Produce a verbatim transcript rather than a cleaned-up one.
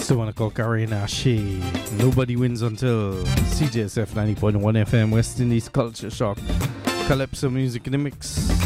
Still want to call Karina Shea. Nobody wins until C J S F ninety point one F M, West Indies Culture Shock. Calypso music in the mix.